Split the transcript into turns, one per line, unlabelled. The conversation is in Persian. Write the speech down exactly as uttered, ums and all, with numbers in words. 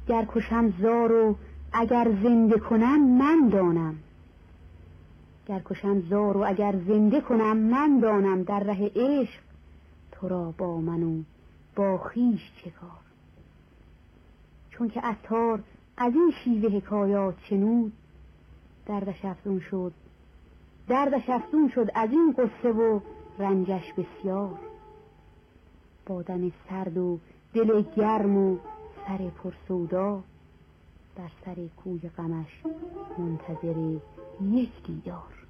گر کشم زار و اگر زنده کنم من دانم. گر کشم زار و اگر زنده کنم من دانم. در ره عشق تو را با من و با خویش چه کار. چون که عطار از این شیوه حکایات شنود، دردش افزون شد دردش افزون شد از این قصه و رنجش بسیار. بدن سرد و دل گرم و سر پرسودا، بر سر کوی غمش منتظر یک دیدار.